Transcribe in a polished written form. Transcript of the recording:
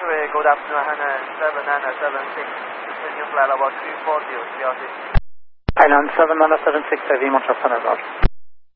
X-ray, good afternoon, Hana 776, continue flight level 240, CRT. Island 776, heavy Montreal, Roger.